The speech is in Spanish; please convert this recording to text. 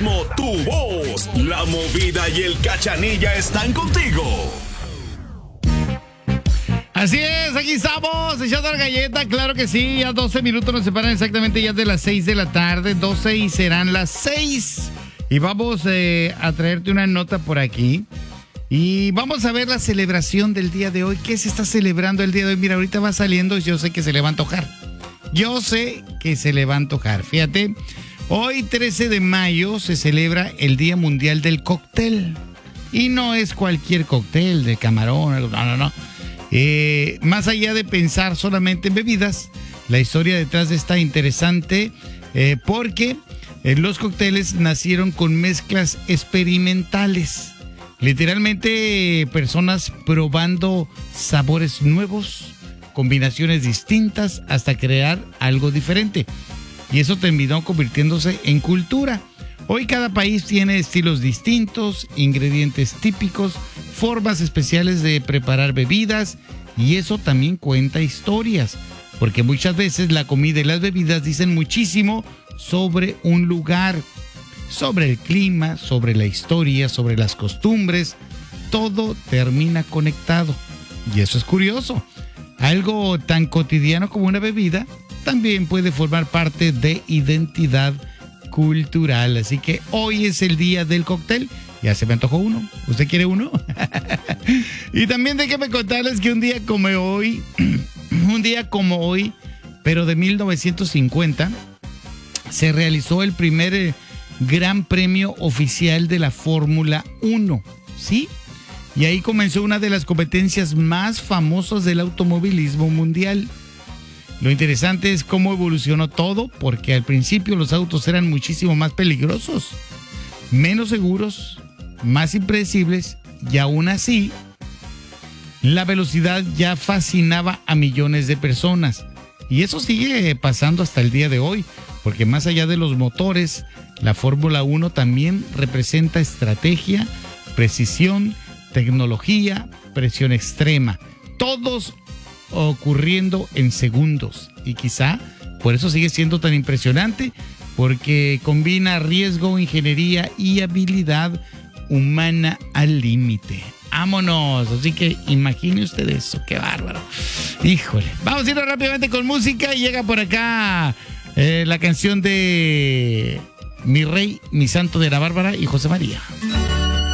ritmo, tu voz. La movida y el cachanilla están contigo. Así es, aquí estamos, echando la galleta, claro que sí, ya 12 minutos nos separan exactamente ya de las 6 de la tarde, 12 y serán las 6. Y vamos a traerte una nota por aquí. Y vamos a ver la celebración del día de hoy. ¿Qué se está celebrando el día de hoy? Mira, ahorita va saliendo y yo sé que se le va a antojar. Fíjate, hoy 13 de mayo se celebra el Día Mundial del Cóctel. Y no es cualquier cóctel de camarón, no. Más allá de pensar solamente en bebidas, la historia detrás de esta interesante porque los cócteles nacieron con mezclas experimentales. Literalmente personas probando sabores nuevos, combinaciones distintas hasta crear algo diferente. Y eso terminó convirtiéndose en cultura. Hoy cada país tiene estilos distintos, ingredientes típicos, formas especiales de preparar bebidas y eso también cuenta historias, porque muchas veces la comida y las bebidas dicen muchísimo sobre un lugar, sobre el clima, sobre la historia, sobre las costumbres. Todo termina conectado y eso es curioso. Algo tan cotidiano como una bebida también puede formar parte de identidad cultural. Así que hoy es el día del cóctel. Ya se me antojó uno. ¿Usted quiere uno? Y también déjeme contarles que un día como hoy, pero de 1950, se realizó el primer Gran Premio oficial de la Fórmula 1. ¿Sí? Y ahí comenzó una de las competencias más famosas del automovilismo mundial. Lo interesante es cómo evolucionó todo, porque al principio los autos eran muchísimo más peligrosos, menos seguros, más impredecibles, y aún así, la velocidad ya fascinaba a millones de personas. Y eso sigue pasando hasta el día de hoy, porque más allá de los motores, la Fórmula 1 también representa estrategia, precisión, tecnología, presión extrema. Todos ocurriendo en segundos y quizá por eso sigue siendo tan impresionante, porque combina riesgo, ingeniería y habilidad humana al límite. ¡Vámonos! Así que imagine usted eso, qué bárbaro. Híjole, vamos a ir rápidamente con música y llega por acá la canción de Mi Rey, Mi Santo de la Bárbara y José María.